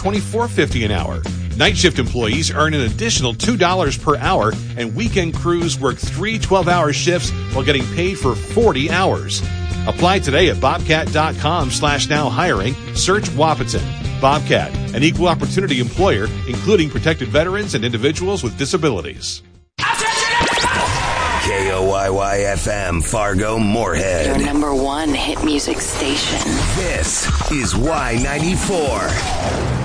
$24.50 an hour. Night shift employees earn an additional $2 per hour, and weekend crews work 3 12-hour shifts while getting paid for 40 hours. Apply today at bobcat.com/now hiring. Search Wahpeton. Bobcat, an equal opportunity employer, including protected veterans and individuals with disabilities. KOYY-FM, Fargo, Moorhead. Your number one hit music station. This is Y94.